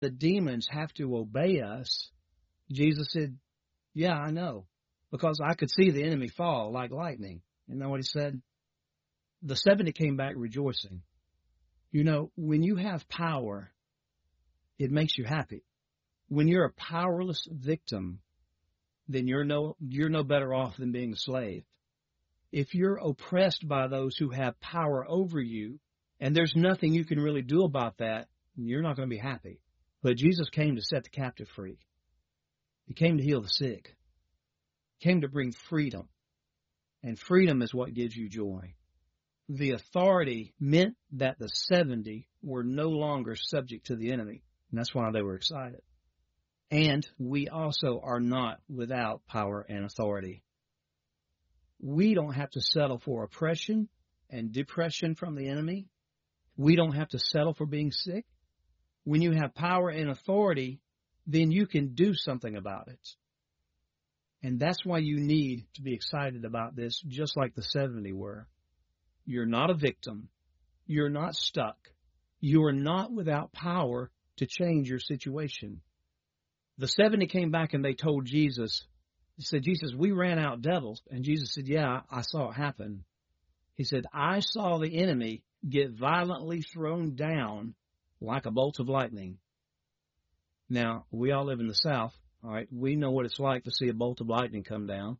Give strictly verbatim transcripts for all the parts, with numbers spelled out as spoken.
the demons have to obey us, Jesus said, yeah, I know, because I could see the enemy fall like lightning. You know what he said? The seventy came back rejoicing. You know, when you have power, it makes you happy. When you're a powerless victim, then you're no, you're no better off than being a slave. If you're oppressed by those who have power over you, and there's nothing you can really do about that, you're not going to be happy. But Jesus came to set the captive free. He came to heal the sick. He came to bring freedom. And freedom is what gives you joy. The authority meant that the seventy were no longer subject to the enemy. And that's why they were excited. And we also are not without power and authority. We don't have to settle for oppression and depression from the enemy. We don't have to settle for being sick. When you have power and authority, then you can do something about it. And that's why you need to be excited about this, just like the seventy were. You're not a victim. You're not stuck. You are not without power to change your situation. The seventy came back and they told Jesus, they said, Jesus, we ran out devils. And Jesus said, yeah, I saw it happen. He said, I saw the enemy get violently thrown down like a bolt of lightning. Now, we all live in the South, all right? We know what it's like to see a bolt of lightning come down.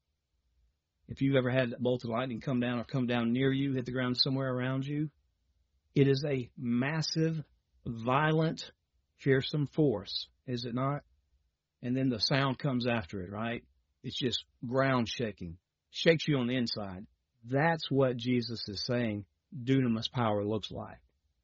If you've ever had a bolt of lightning come down or come down near you, hit the ground somewhere around you, it is a massive, violent, fearsome force, is it not? And then the sound comes after it, right? It's just ground shaking, shakes you on the inside. That's what Jesus is saying dunamis power looks like.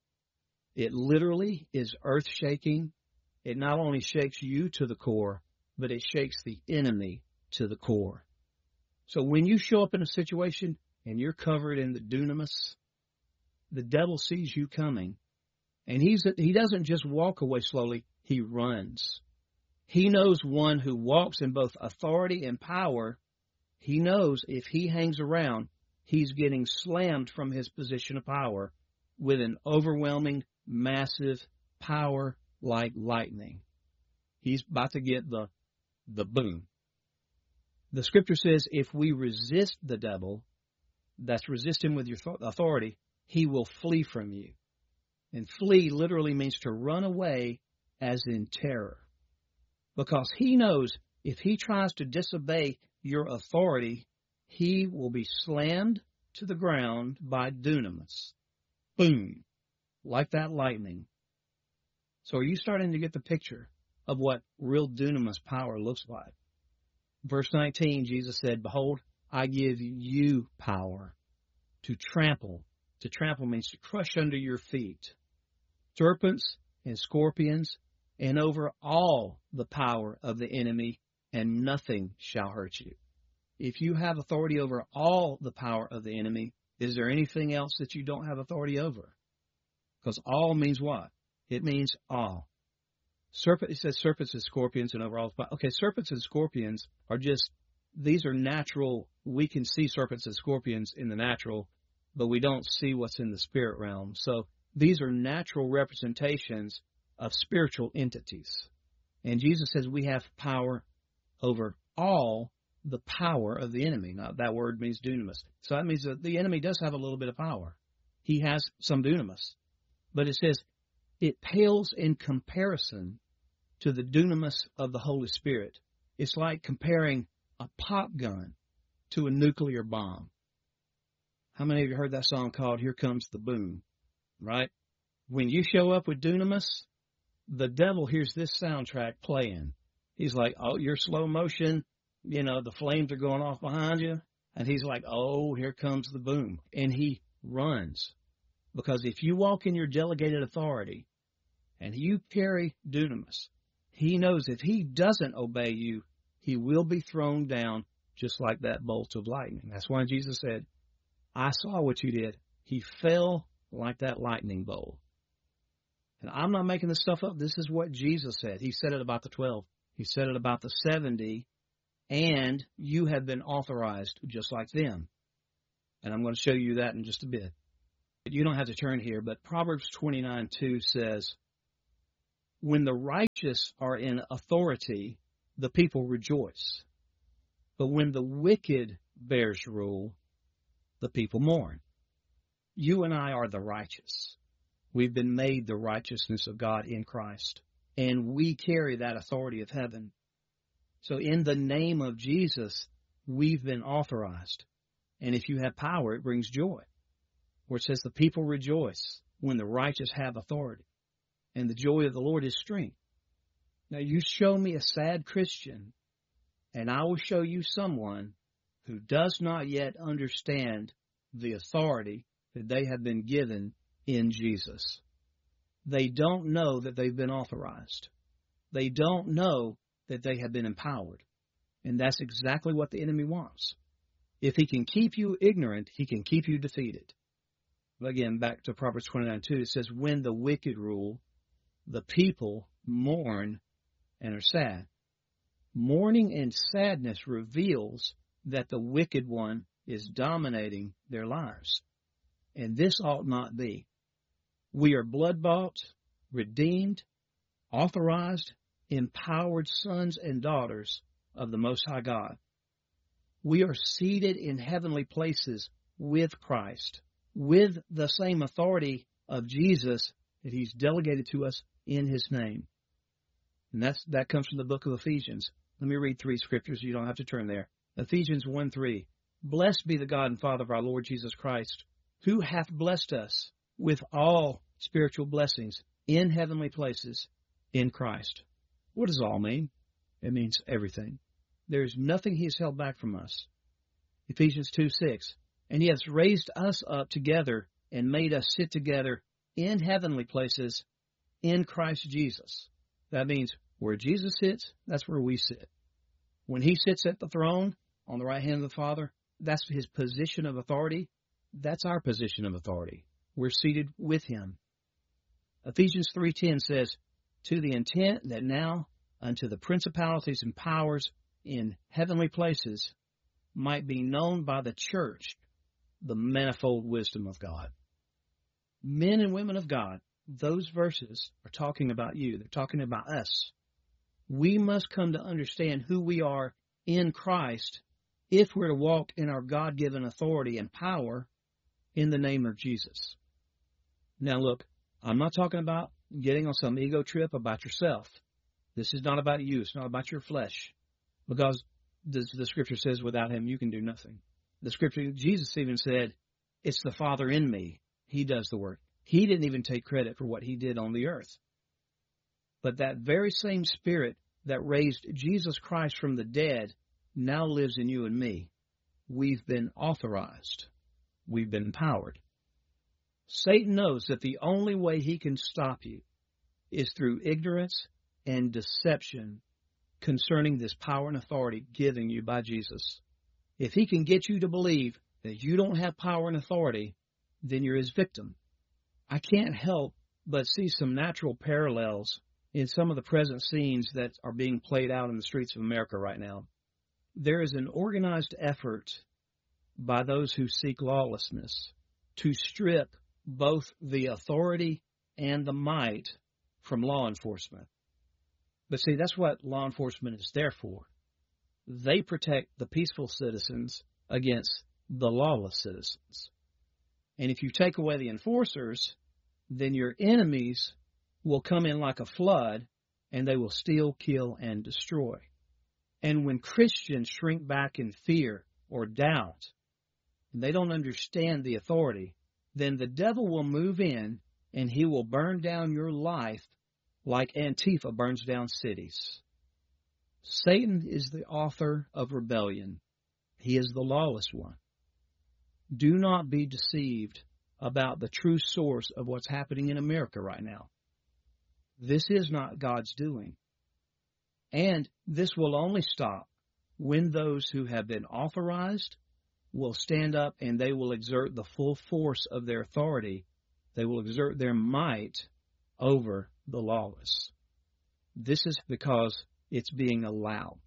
It literally is earth-shaking. It not only shakes you to the core, but it shakes the enemy to the core. So when you show up in a situation and you're covered in the dunamis, the devil sees you coming. And he's he doesn't just walk away slowly, he runs. He knows one who walks in both authority and power. He knows if he hangs around, he's getting slammed from his position of power with an overwhelming, massive power like lightning. He's about to get the, the boom. The scripture says if we resist the devil, that's resist him with your authority, he will flee from you. And flee literally means to run away as in terror. Because he knows if he tries to disobey your authority, he will be slammed to the ground by dunamis. Boom. Like that lightning. So are you starting to get the picture of what real dunamis power looks like? Verse nineteen, Jesus said, behold, I give you power to trample. To trample means to crush under your feet. Serpents and scorpions, and over all the power of the enemy, and nothing shall hurt you. If you have authority over all the power of the enemy, is there anything else that you don't have authority over? Because all means what? It means all. Serpent, it says serpents and scorpions and over all. Okay, serpents and scorpions are just, these are natural. We can see serpents and scorpions in the natural, but we don't see what's in the spirit realm. So these are natural representations of spiritual entities. And Jesus says we have power over all the power of the enemy. Now, that word means dunamis. So that means that the enemy does have a little bit of power. He has some dunamis. But it says it pales in comparison to the dunamis of the Holy Spirit. It's like comparing a pop gun to a nuclear bomb. How many of you heard that song called Here Comes the Boom? Right? When you show up with dunamis, the devil hears this soundtrack playing. He's like, oh, you're slow motion. You know, the flames are going off behind you. And he's like, oh, here comes the boom. And he runs. Because if you walk in your delegated authority and you carry dunamis, he knows if he doesn't obey you, he will be thrown down just like that bolt of lightning. That's why Jesus said, I saw what you did. He fell like that lightning bolt. And I'm not making this stuff up. This is what Jesus said. He said it about the twelve. He said it about the seventy. And you have been authorized just like them. And I'm going to show you that in just a bit. You don't have to turn here, but Proverbs twenty-nine two says, When the righteous are in authority, the people rejoice. But when the wicked bears rule, the people mourn. You and I are the righteous. We've been made the righteousness of God in Christ, and we carry that authority of heaven. So in the name of Jesus, we've been authorized. And if you have power, it brings joy. Where it says the people rejoice when the righteous have authority. And the joy of the Lord is strength. Now you show me a sad Christian, and I will show you someone who does not yet understand the authority that they have been given in Jesus. They don't know that they've been authorized. They don't know that they have been empowered. And that's exactly what the enemy wants. If he can keep you ignorant, he can keep you defeated. But again, back to Proverbs twenty-nine two, it says, when the wicked rule, the people mourn and are sad. Mourning and sadness reveals that the wicked one is dominating their lives. And this ought not be. We are blood-bought, redeemed, authorized, empowered sons and daughters of the Most High God. We are seated in heavenly places with Christ, with the same authority of Jesus that he's delegated to us in his name. And that's, that comes from the book of Ephesians. Let me read three scriptures. You don't have to turn there. Ephesians one three. Blessed be the God and Father of our Lord Jesus Christ, who hath blessed us with all spiritual blessings in heavenly places in Christ. What does all mean? It means everything. There is nothing he has held back from us. Ephesians two six. And he has raised us up together and made us sit together in heavenly places in Christ Jesus. That means where Jesus sits, that's where we sit. When he sits at the throne on the right hand of the Father, that's his position of authority. That's our position of authority. We're seated with him. Ephesians three ten says, to the intent that now unto the principalities and powers in heavenly places might be known by the church the manifold wisdom of God. Men and women of God, those verses are talking about you. They're talking about us. We must come to understand who we are in Christ if we're to walk in our God-given authority and power in the name of Jesus. Now look, I'm not talking about getting on some ego trip about yourself. This is not about you. It's not about your flesh. Because the, the scripture says without him you can do nothing. The scripture, Jesus even said, it's the Father in me. He does the work. He didn't even take credit for what he did on the earth. But that very same Spirit that raised Jesus Christ from the dead now lives in you and me. We've been authorized. We've been empowered. Satan knows that the only way he can stop you is through ignorance and deception concerning this power and authority given you by Jesus. If he can get you to believe that you don't have power and authority, then you're his victim. I can't help but see some natural parallels in some of the present scenes that are being played out in the streets of America right now. There is an organized effort by those who seek lawlessness to strip both the authority and the might from law enforcement. But see, that's what law enforcement is there for. They protect the peaceful citizens against the lawless citizens. And if you take away the enforcers, then your enemies will come in like a flood, and they will steal, kill, and destroy. And when Christians shrink back in fear or doubt, and they don't understand the authority, then the devil will move in, and he will burn down your life like Antifa burns down cities. Satan is the author of rebellion. He is the lawless one. Do not be deceived about the true source of what's happening in America right now. This is not God's doing. And this will only stop when those who have been authorized will stand up and they will exert the full force of their authority. They will exert their might over the lawless. This is because it's being allowed.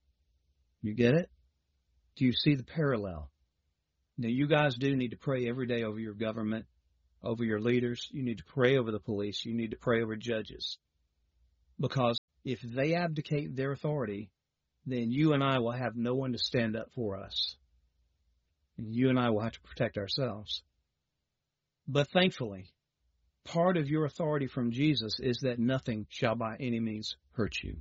You get it? Do you see the parallel? Now, you guys do need to pray every day over your government, over your leaders. You need to pray over the police. You need to pray over judges. Because if they abdicate their authority, then you and I will have no one to stand up for us. And you and I will have to protect ourselves. But thankfully, part of your authority from Jesus is that nothing shall by any means hurt you.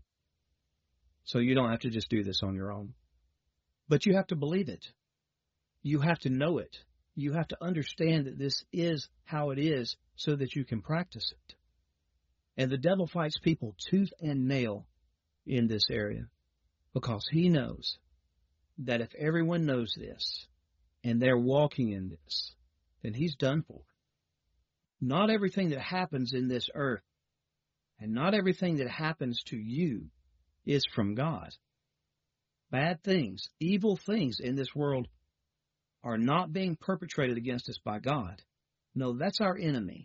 So you don't have to just do this on your own. But you have to believe it. You have to know it. You have to understand that this is how it is so that you can practice it. And the devil fights people tooth and nail in this area because he knows that if everyone knows this and they're walking in this, then he's done for. Not everything that happens in this earth and not everything that happens to you is from God. Bad things, evil things in this world are not being perpetrated against us by God. No, that's our enemy.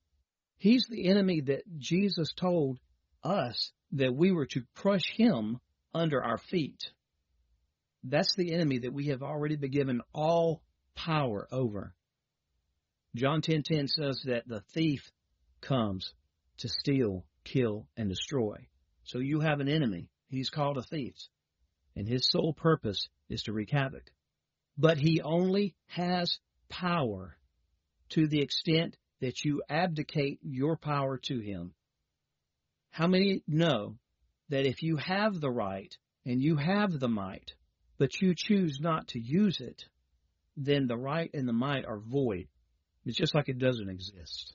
He's the enemy that Jesus told us that we were to crush him under our feet. That's the enemy that we have already been given all power over. John ten ten says that the thief comes to steal, kill, and destroy. So you have an enemy. He's called a thief. And his sole purpose is to wreak havoc. But he only has power to the extent that you abdicate your power to him. How many know that if you have the right and you have the might, but you choose not to use it, then the right and the might are void. It's just like it doesn't exist.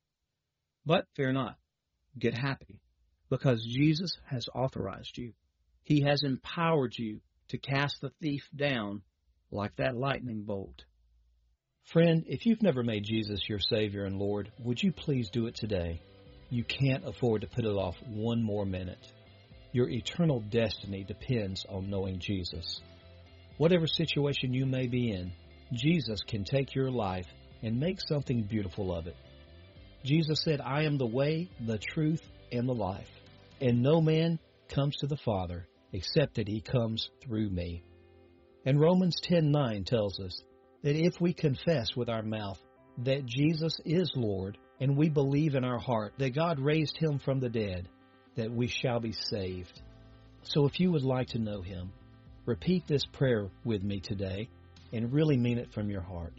But fear not, get happy, because Jesus has authorized you. He has empowered you to cast the thief down like that lightning bolt. Friend, if you've never made Jesus your Savior and Lord, would you please do it today? You can't afford to put it off one more minute. Your eternal destiny depends on knowing Jesus. Whatever situation you may be in, Jesus can take your life and make something beautiful of it. Jesus said, I am the way, the truth, and the life, and no man comes to the Father except that he comes through me. And Romans ten nine tells us that if we confess with our mouth that Jesus is Lord, and we believe in our heart that God raised him from the dead, that we shall be saved. So if you would like to know him, repeat this prayer with me today and really mean it from your heart.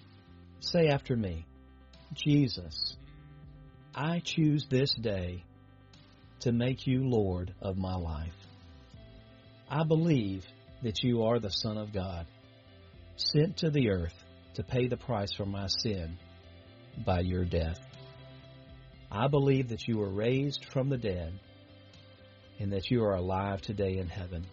Say after me, Jesus, I choose this day to make you Lord of my life. I believe that you are the Son of God, sent to the earth to pay the price for my sin by your death. I believe that you were raised from the dead and that you are alive today in heaven.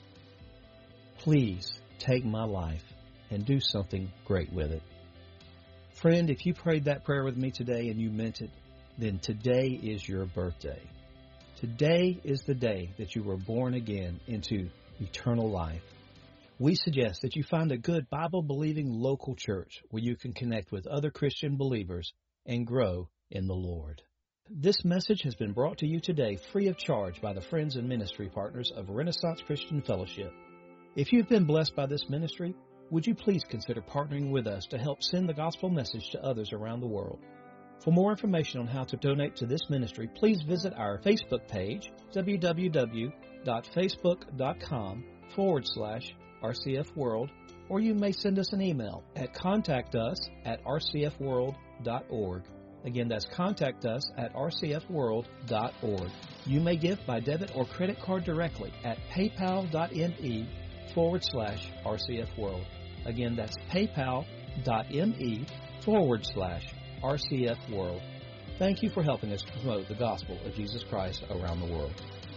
Please take my life and do something great with it. Friend, if you prayed that prayer with me today and you meant it, then today is your birthday. Today is the day that you were born again into eternal life. We suggest that you find a good Bible-believing local church where you can connect with other Christian believers and grow in the Lord. This message has been brought to you today free of charge by the friends and ministry partners of Renaissance Christian Fellowship. If you've been blessed by this ministry, would you please consider partnering with us to help send the gospel message to others around the world? For more information on how to donate to this ministry, please visit our Facebook page, www.facebook.com forward slash RCF World, or you may send us an email at contact us at r c f world dot org. Again, that's contact us at r c f world dot org. You may give by debit or credit card directly at paypal.me forward slash RCF World. Again, that's paypal.me forward slash RCF World. Thank you for helping us promote the gospel of Jesus Christ around the world.